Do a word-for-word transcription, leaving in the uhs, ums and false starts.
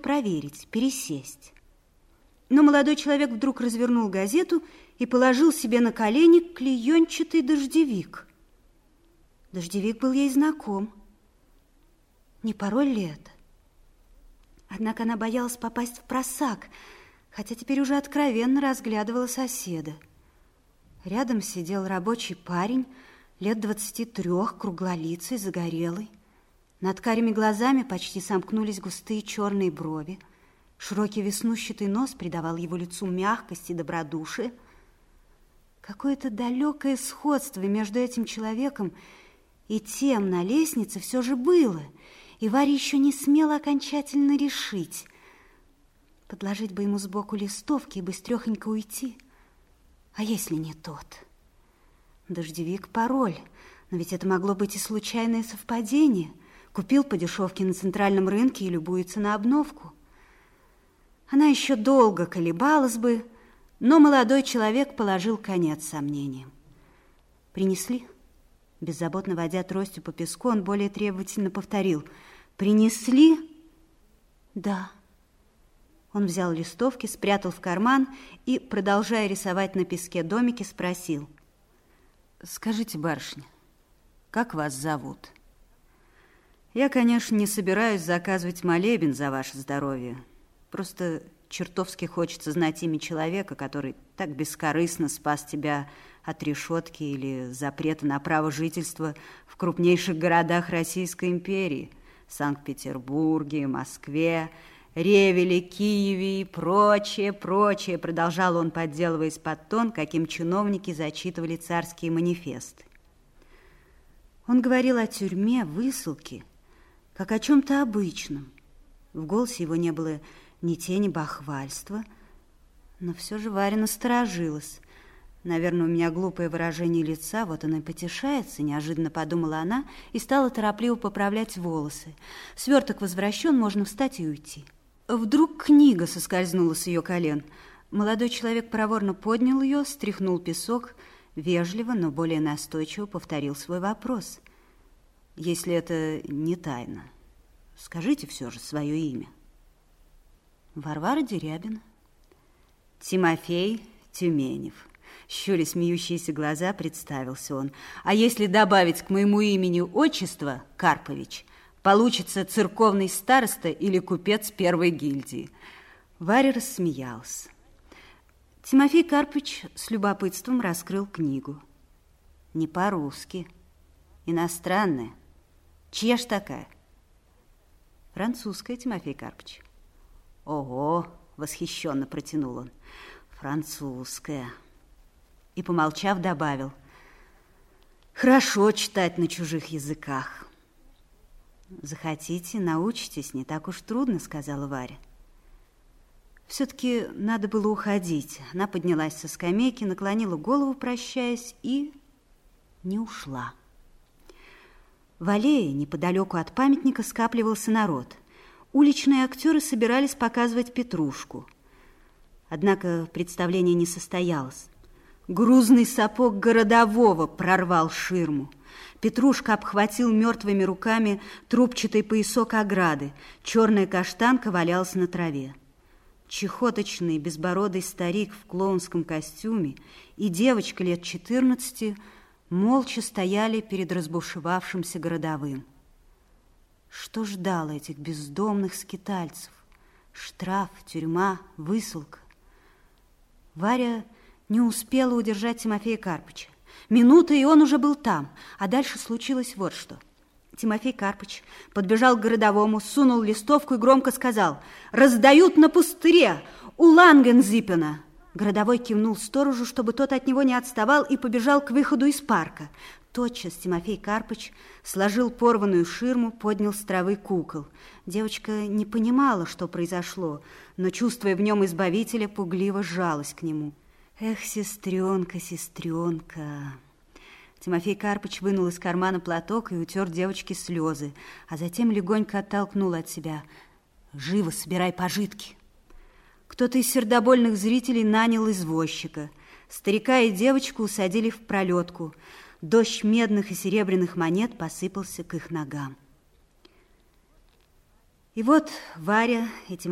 проверить, пересесть. Но молодой человек вдруг развернул газету и положил себе на колени клеенчатый дождевик. Дождевик был ей знаком. Не пароль ли это? Однако она боялась попасть в просак, хотя теперь уже откровенно разглядывала соседа. Рядом сидел рабочий парень, лет двадцати трех, круглолицый, загорелый. Над карими глазами почти сомкнулись густые черные брови. Широкий веснущатый нос придавал его лицу мягкость и добродушие. Какое-то далекое сходство между этим человеком и тем на лестнице все же было, и Варя еще не смела окончательно решить. Подложить бы ему сбоку листовки и быстрехонько уйти. А если не тот? Дождевик, пароль, но ведь это могло быть и случайное совпадение. Купил по дешевке на центральном рынке и любуется на обновку. Она еще долго колебалась бы, но молодой человек положил конец сомнениям. Принесли? Беззаботно водя тростью по песку, он более требовательно повторил: «Принесли?» «Да». Он взял листовки, спрятал в карман и, продолжая рисовать на песке домики, спросил: «Скажите, барышня, как вас зовут? Я, конечно, не собираюсь заказывать молебен за ваше здоровье. Просто чертовски хочется знать имя человека, который так бескорыстно спас тебя от решетки или запрета на право жительства в крупнейших городах Российской империи: Санкт-Петербурге, Москве, Ревеле, Киеве и прочее, прочее», продолжал он, подделываясь под тон, каким чиновники зачитывали царские манифесты. Он говорил о тюрьме, высылке, как о чем-то обычном. В голосе его не было ни тени бахвальства, но все же Варя насторожилась. «Наверное, у меня глупое выражение лица, вот оно и потешается», неожиданно подумала она и стала торопливо поправлять волосы. Сверток возвращен, можно встать и уйти. Вдруг книга соскользнула с ее колен. Молодой человек проворно поднял ее, стряхнул песок, вежливо, но более настойчиво повторил свой вопрос: «Если это не тайна, скажите все же свое имя». «Варвара Дерябина». «Тимофей Тюменев». Щуря смеющиеся глаза, представился он: «А если добавить к моему имени отчество Карпович, получится церковный староста или купец первой гильдии». Варя рассмеялась. Тимофей Карпович с любопытством раскрыл книгу. «Не по-русски. Иностранная. Чья ж такая?» «Французская, Тимофей Карпович». «Ого!» — восхищенно протянул он. «Французская». И, помолчав, добавил: «Хорошо читать на чужих языках». «Захотите, научитесь, не так уж трудно», — сказала Варя. Все-таки надо было уходить. Она поднялась со скамейки, наклонила голову, прощаясь, и не ушла. В аллее неподалеку от памятника скапливался народ. Уличные актеры собирались показывать Петрушку. Однако представление не состоялось. Грузный сапог городового прорвал ширму. Петрушка обхватил мертвыми руками трубчатый поясок ограды. Черная каштанка валялась на траве. Чехоточный безбородый старик в клоунском костюме и девочка лет четырнадцати молча стояли перед разбушевавшимся городовым. Что ждало этих бездомных скитальцев? Штраф, тюрьма, высылка. Варя не успела удержать Тимофея Карпыча. Минута, и он уже был там. А дальше случилось вот что. Тимофей Карпыч подбежал к городовому, сунул листовку и громко сказал: «Раздают на пустыре у Лангензипена». Городовой кивнул сторожу, чтобы тот от него не отставал, и побежал к выходу из парка. Тотчас Тимофей Карпыч сложил порванную ширму, поднял с травы кукол. Девочка не понимала, что произошло, но, чувствуя в нем избавителя, пугливо сжалась к нему. «Эх, сестренка, сестренка!» Тимофей Карпыч вынул из кармана платок и утер девочке слезы, а затем легонько оттолкнул от себя. «Живо собирай пожитки!» Кто-то из сердобольных зрителей нанял извозчика. Старика и девочку усадили в пролетку. Дождь медных и серебряных монет посыпался к их ногам. И вот Варя и Тимофей